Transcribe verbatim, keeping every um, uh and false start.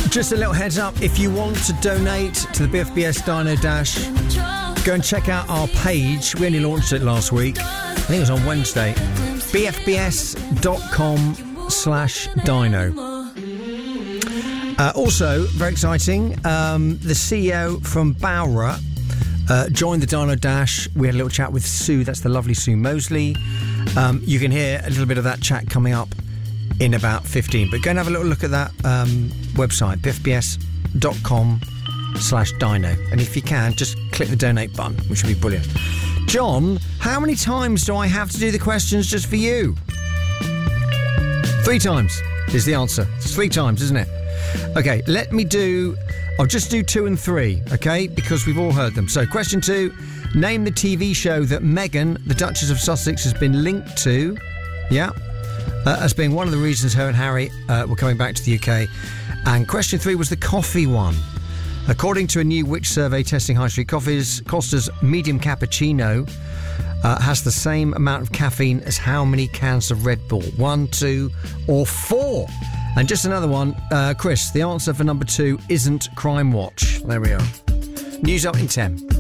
Just a little heads up, if you want to donate to the B F B S Dino Dash, go and check out our page. We only launched it last week. I think it was on Wednesday. b f b s dot com slash dino. Uh, also, very exciting, um, the C E O from Bowra uh, joined the Dino Dash. We had a little chat with Sue, that's the lovely Sue Mosley. Um, you can hear a little bit of that chat coming up in about fifteen. But go and have a little look at that um, website, b f b s dot com slash dino. And if you can, just click the donate button, which would be brilliant. John, how many times do I have to do the questions just for you? Three times is the answer. It's three times, isn't it? Okay, let me do... I'll just do two and three, okay? Because we've all heard them. So, question two. Name the T V show that Meghan, the Duchess of Sussex, has been linked to. Yeah. Uh, as being one of the reasons her and Harry uh, were coming back to the U K. And question three was the coffee one. According to a new Which survey testing high street coffees, Costa's medium cappuccino uh, has the same amount of caffeine as how many cans of Red Bull? One, two, or four? And just another one, uh, Chris, the answer for number two isn't Crime Watch. There we are. News up in ten.